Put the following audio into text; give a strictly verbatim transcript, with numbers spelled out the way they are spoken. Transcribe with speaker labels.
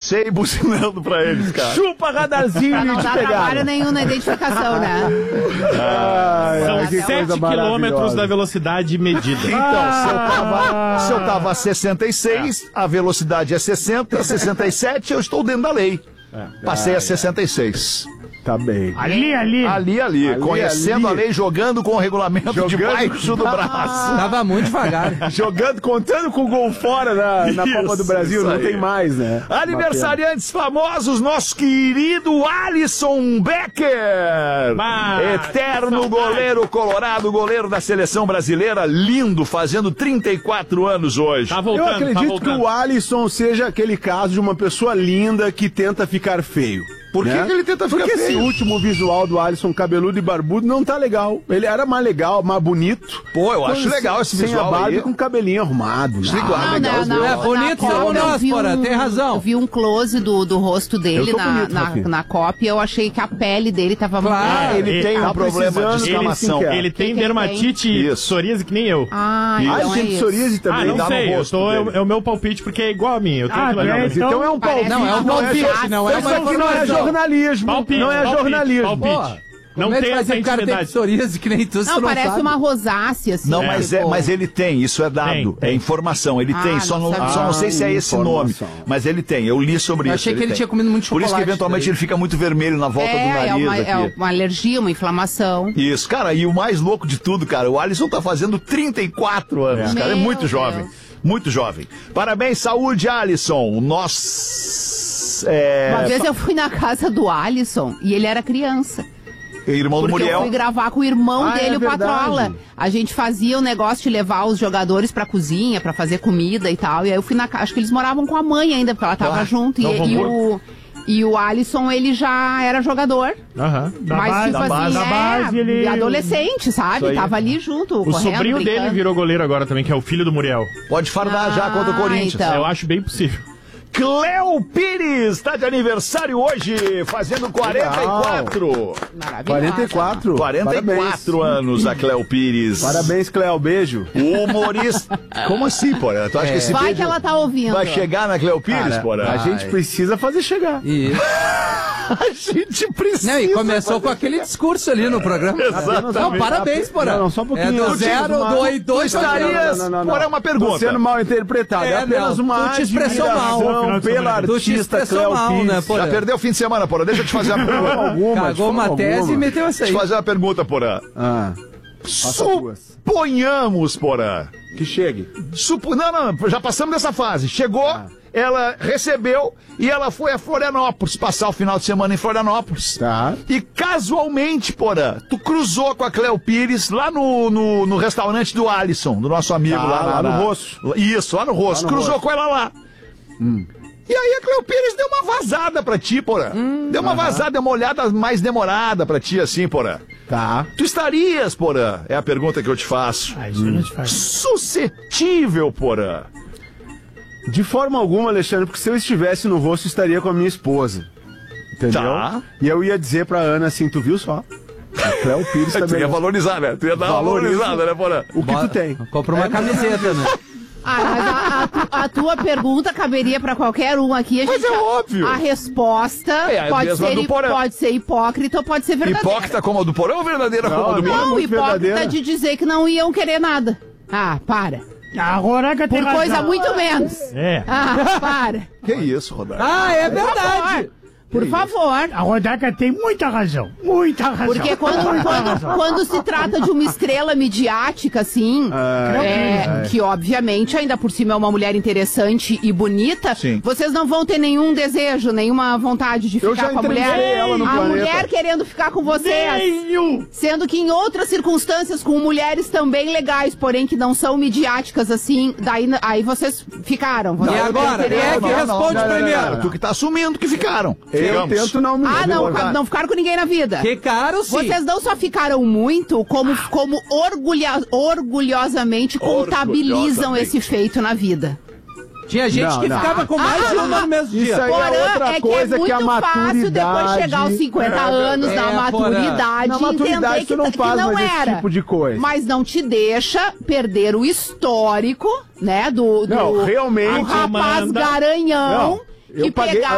Speaker 1: Sei buzinando pra eles, cara.
Speaker 2: Chupa radarzinho
Speaker 3: Pra
Speaker 2: e
Speaker 3: não
Speaker 2: te
Speaker 3: dá
Speaker 2: pegar.
Speaker 3: trabalho nenhum na identificação, né?
Speaker 2: Ah,
Speaker 4: São
Speaker 2: é, que
Speaker 4: sete
Speaker 2: coisa
Speaker 4: quilômetros da
Speaker 2: maravilhosa.
Speaker 4: velocidade medida.
Speaker 1: Então, se eu tava, se eu tava a sessenta e seis, a velocidade é sessenta, sessenta e sete, eu estou dentro da lei. Passei a sessenta e seis.
Speaker 2: Tá bem.
Speaker 5: Ali, ali.
Speaker 1: Ali, ali,
Speaker 2: Ali,
Speaker 1: conhecendo
Speaker 2: ali.
Speaker 1: a lei, jogando com o regulamento
Speaker 2: Jogando-
Speaker 1: debaixo do braço.
Speaker 6: Tava muito devagar.
Speaker 2: Jogando, contando com o gol fora na, na Copa do
Speaker 1: Isso,
Speaker 2: Brasil,
Speaker 1: isso
Speaker 2: não
Speaker 1: aí.
Speaker 2: tem mais, né?
Speaker 1: Aniversariantes famosos, nosso querido Alisson Becker.
Speaker 4: Bah,
Speaker 1: Eterno
Speaker 4: saudade.
Speaker 1: goleiro colorado, goleiro da seleção brasileira, lindo, fazendo trinta e quatro anos hoje.
Speaker 4: Tá voltando,
Speaker 2: Eu acredito
Speaker 4: tá
Speaker 2: que
Speaker 4: voltando.
Speaker 2: o Alisson seja aquele caso de uma pessoa linda que tenta ficar feio.
Speaker 1: Por que
Speaker 2: né?
Speaker 1: que ele tenta ficar
Speaker 2: Porque esse
Speaker 1: feio?
Speaker 2: último visual do Alisson cabeludo e barbudo não tá legal. Ele era mais legal, mais bonito.
Speaker 1: Pô, eu acho
Speaker 2: Com-
Speaker 1: legal esse
Speaker 2: sem
Speaker 1: visual
Speaker 2: a barba
Speaker 1: aí.
Speaker 2: e com o cabelinho arrumado.
Speaker 1: Sim,
Speaker 2: Não.
Speaker 1: claro. Ah, legal,
Speaker 3: não,
Speaker 6: é
Speaker 3: não.
Speaker 6: bonito,
Speaker 3: Na
Speaker 6: somos
Speaker 3: Copa, eu
Speaker 6: nós,
Speaker 3: vi
Speaker 6: Porã, tem razão.
Speaker 3: Eu vi um close do, do rosto dele
Speaker 2: Eu tô
Speaker 3: na,
Speaker 2: bonito,
Speaker 3: na,
Speaker 2: Rafinha.
Speaker 3: na Copa e eu achei que a pele dele tava
Speaker 6: Claro,
Speaker 3: muito...
Speaker 2: Ele
Speaker 4: ele
Speaker 2: tem
Speaker 1: tá
Speaker 2: um problema
Speaker 1: precisando
Speaker 2: de
Speaker 1: de
Speaker 2: escamação.
Speaker 1: escamação.
Speaker 4: Ele tem
Speaker 3: que ele
Speaker 4: dermatite
Speaker 1: Isso.
Speaker 4: psoríase que nem eu.
Speaker 3: Ah,
Speaker 1: Isso.
Speaker 2: Ah,
Speaker 3: então
Speaker 2: ele
Speaker 3: é
Speaker 2: tem
Speaker 3: isso.
Speaker 2: psoríase
Speaker 4: Ah,
Speaker 2: também.
Speaker 4: não
Speaker 1: dá no
Speaker 4: sei, eu
Speaker 1: rosto
Speaker 4: tô, é,
Speaker 1: dele.
Speaker 4: é o meu palpite porque é igual a mim. Eu tenho
Speaker 5: Ah,
Speaker 4: aquilo ali.
Speaker 5: é,
Speaker 2: Mas então é um
Speaker 3: Parece
Speaker 2: palpite.
Speaker 6: Não, é um
Speaker 3: não
Speaker 6: palpite,
Speaker 3: é-
Speaker 6: não é
Speaker 2: Isso
Speaker 6: uma
Speaker 2: aqui não é
Speaker 6: informação.
Speaker 2: jornalismo.
Speaker 4: Palpite,
Speaker 2: não é
Speaker 4: palpite,
Speaker 2: jornalismo.
Speaker 4: palpite.
Speaker 6: Pô,
Speaker 4: Não
Speaker 6: como é que
Speaker 4: tem
Speaker 6: faz
Speaker 4: essa
Speaker 6: um cara ter
Speaker 4: intimidade.
Speaker 6: psoríase que nem tu, se
Speaker 3: Não,
Speaker 6: tu não
Speaker 3: parece
Speaker 6: sabe.
Speaker 3: uma rosácea, assim.
Speaker 1: Não, mas, é,
Speaker 3: tipo-
Speaker 1: mas ele tem, isso é dado,
Speaker 4: Tem, tem.
Speaker 1: é informação, ele
Speaker 3: Ah,
Speaker 1: tem, só
Speaker 3: não
Speaker 1: não,
Speaker 3: sabia.
Speaker 1: só não sei se é esse nome,
Speaker 2: Informação.
Speaker 1: mas ele tem, eu li sobre
Speaker 6: Eu
Speaker 1: isso.
Speaker 6: achei que ele
Speaker 1: tem.
Speaker 6: tinha comido muito
Speaker 1: Por isso que
Speaker 6: chocolate
Speaker 1: eventualmente
Speaker 6: daí.
Speaker 1: ele fica muito vermelho na volta do
Speaker 3: É, é
Speaker 1: nariz
Speaker 3: uma,
Speaker 1: aqui.
Speaker 3: é uma alergia, uma inflamação.
Speaker 1: Isso, cara, e o mais louco de tudo, cara, o Alisson tá fazendo trinta e quatro anos,
Speaker 3: É.
Speaker 1: cara, é
Speaker 3: Meu
Speaker 1: muito
Speaker 3: Deus.
Speaker 1: jovem, muito jovem. Parabéns, saúde, Alisson, nós... É,
Speaker 3: Uma vez eu fui na casa do Alisson e ele era criança.
Speaker 1: irmão do
Speaker 3: Porque eu
Speaker 1: Muriel.
Speaker 3: fui gravar com o irmão
Speaker 2: Ah,
Speaker 3: dele,
Speaker 2: é
Speaker 3: o
Speaker 2: verdade.
Speaker 3: Patrola. A gente fazia o negócio de levar os jogadores pra cozinha, pra fazer comida e tal. E aí eu fui na casa. Acho que eles moravam com a mãe ainda, porque ela tava
Speaker 1: Ah,
Speaker 3: junto. E,
Speaker 4: Novo
Speaker 3: e
Speaker 4: Hamburgo.
Speaker 3: o, e o Alisson, ele já era jogador.
Speaker 4: Aham.
Speaker 5: Da
Speaker 3: mas,
Speaker 5: base,
Speaker 3: tipo
Speaker 1: da
Speaker 3: assim,
Speaker 1: base.
Speaker 5: Da
Speaker 3: é,
Speaker 5: base, ele-
Speaker 3: adolescente, sabe?
Speaker 1: aí.
Speaker 3: Tava ali junto,
Speaker 4: O
Speaker 3: correndo,
Speaker 4: sobrinho dele
Speaker 3: brincando.
Speaker 4: virou goleiro agora também, que é o filho do Muriel.
Speaker 1: Pode fardar já contra o
Speaker 3: Ah,
Speaker 1: Corinthians.
Speaker 3: então.
Speaker 4: Eu acho bem possível.
Speaker 1: Cléo Pires está de aniversário hoje, fazendo quarenta e quatro.
Speaker 3: Maravilhosa.
Speaker 2: quarenta e quatro.
Speaker 1: quarenta e quatro
Speaker 2: Parabéns.
Speaker 1: anos a Cléo Pires.
Speaker 2: Parabéns, Cléo. Beijo.
Speaker 1: O humorista. Como assim, porra? Tu acha que esse
Speaker 3: Vai
Speaker 1: beijo
Speaker 3: que ela tá ouvindo.
Speaker 1: vai chegar na Cléo Pires,
Speaker 2: Cara,
Speaker 1: porra?
Speaker 2: a gente precisa fazer chegar.
Speaker 6: Isso.
Speaker 1: A gente precisa.
Speaker 6: Não, e começou com aquele discurso ali no programa.
Speaker 1: Exatamente.
Speaker 6: Não, parabéns, Porã.
Speaker 2: Não, não, só um pouquinho.
Speaker 6: É do
Speaker 2: Eu
Speaker 6: zero,
Speaker 2: tive uma-
Speaker 6: do oito, dois,
Speaker 1: Tu estarias- Porra, é uma pergunta.
Speaker 2: Tô sendo mal interpretado. É,
Speaker 6: É,
Speaker 2: apenas
Speaker 6: não,
Speaker 2: uma
Speaker 6: tu te expressou mal.
Speaker 2: admiração pela
Speaker 6: Tu te
Speaker 2: artista
Speaker 6: expressou
Speaker 2: Cléo
Speaker 6: mal,
Speaker 2: Pires.
Speaker 6: né, Porã?
Speaker 1: Já perdeu o fim de semana, porra. Deixa eu te fazer uma pergunta.
Speaker 2: Algumas,
Speaker 6: Cagou uma
Speaker 2: forma
Speaker 6: tese
Speaker 2: alguma.
Speaker 6: e meteu essa
Speaker 1: Deixa eu
Speaker 6: aí.
Speaker 1: te fazer uma pergunta, porra.
Speaker 2: Ah, duas.
Speaker 1: Suponhamos, porra.
Speaker 2: que chegue.
Speaker 1: Supo... Não, não, já passamos dessa fase. Chegou, ela recebeu e ela foi a Florianópolis, passar o final de semana em Florianópolis.
Speaker 2: Tá.
Speaker 1: E casualmente, porra, tu cruzou com a Cléo Pires lá no, no, no restaurante do Alisson, do nosso amigo
Speaker 2: Tá,
Speaker 1: lá,
Speaker 2: lá
Speaker 1: na-
Speaker 2: no
Speaker 1: na-
Speaker 2: Rosso.
Speaker 1: Isso, lá no Rosso.
Speaker 2: Lá no
Speaker 1: cruzou
Speaker 2: Rosso.
Speaker 1: com ela lá. E aí a Cléo Pires deu uma vazada pra ti, porra. deu uma vazada, deu uma olhada mais demorada pra ti, assim, porra.
Speaker 2: Tá.
Speaker 1: Tu estarias, porra? É a pergunta que eu te faço.
Speaker 5: Ah, isso a gente faz.
Speaker 1: Suscetível, porra.
Speaker 2: De forma alguma, Alexandre, porque se eu estivesse no rosto, estaria com a minha esposa. Entendeu?
Speaker 1: Tá.
Speaker 2: E eu ia dizer pra Ana assim, tu viu só? A Cléo Pires
Speaker 1: Tu
Speaker 2: também.
Speaker 1: ia valorizar, né? Tu ia dar uma
Speaker 2: Valorizo.
Speaker 1: valorizada, né, porra?
Speaker 2: O que tu tem?
Speaker 6: Compra uma camiseta, né?
Speaker 3: Ah, mas a, a tu- a tua pergunta caberia pra qualquer um aqui. A
Speaker 1: Mas
Speaker 3: gente-
Speaker 1: é óbvio.
Speaker 3: A resposta
Speaker 1: É, a
Speaker 3: pode,
Speaker 1: mesma
Speaker 3: ser,
Speaker 1: do Porã.
Speaker 3: pode ser hipócrita ou pode ser verdadeira.
Speaker 1: Hipócrita como a do Porão ou verdadeira como a do
Speaker 2: Não,
Speaker 1: Porão?
Speaker 3: Não,
Speaker 2: muito
Speaker 3: hipócrita
Speaker 2: verdadeira.
Speaker 3: de dizer que não iam querer nada. Ah, para.
Speaker 5: A Roraca tem
Speaker 3: Por coisa
Speaker 5: razão.
Speaker 3: muito menos.
Speaker 4: É.
Speaker 3: Ah, para.
Speaker 1: Que isso, Rodário?
Speaker 6: Ah, é verdade.
Speaker 3: Por favor.
Speaker 5: A Rodaca tem muita razão. Muita razão.
Speaker 3: Porque quando,
Speaker 5: Muita
Speaker 3: quando,
Speaker 5: razão.
Speaker 3: quando se trata de uma estrela midiática, assim, é, que obviamente ainda por cima é uma mulher interessante e bonita,
Speaker 1: Sim.
Speaker 3: vocês não vão ter nenhum desejo, nenhuma vontade de
Speaker 2: Eu
Speaker 3: ficar
Speaker 2: já
Speaker 3: com a mulher.
Speaker 2: entrevistei ela no
Speaker 3: a
Speaker 2: planeta.
Speaker 3: mulher querendo ficar com vocês.
Speaker 5: Nenhum.
Speaker 3: Sendo que em outras circunstâncias, com mulheres também legais, porém que não são midiáticas assim, daí aí vocês ficaram. Vocês
Speaker 6: E agora?
Speaker 3: querem-
Speaker 6: Quem é que
Speaker 1: Não, não,
Speaker 6: responde
Speaker 1: não, não,
Speaker 6: primeiro?
Speaker 1: não, não. Tu que tá assumindo que ficaram.
Speaker 2: Eu
Speaker 1: Ficamos.
Speaker 2: tento não me
Speaker 3: Ah, não,
Speaker 2: demorar.
Speaker 3: não ficaram com ninguém na vida.
Speaker 6: Que caro, sim.
Speaker 3: Vocês não só ficaram muito, como, como orgulha, orgulhosamente contabilizam
Speaker 1: Orgulhosamente.
Speaker 3: esse feito na vida.
Speaker 6: Tinha gente
Speaker 2: Não,
Speaker 6: que
Speaker 2: não.
Speaker 6: ficava com mais de uma no mesmo dia.
Speaker 2: Isso aí é
Speaker 3: Porã,
Speaker 2: outra
Speaker 3: é que
Speaker 2: coisa
Speaker 3: é muito
Speaker 2: que a
Speaker 3: fácil depois
Speaker 2: maturidade-
Speaker 3: chegar aos cinquenta anos,
Speaker 6: É,
Speaker 3: na
Speaker 6: Porã.
Speaker 3: maturidade,
Speaker 2: Na maturidade
Speaker 3: entender
Speaker 2: tu
Speaker 3: que,
Speaker 2: não
Speaker 3: tá- que
Speaker 2: faz
Speaker 3: não
Speaker 2: mais esse
Speaker 3: era.
Speaker 2: tipo de coisa.
Speaker 3: Mas não te deixa perder o histórico, né, do, do
Speaker 2: Não, realmente-
Speaker 3: do rapaz
Speaker 4: Manda.
Speaker 3: garanhão
Speaker 2: Não, eu
Speaker 3: que
Speaker 2: paguei-
Speaker 3: pegava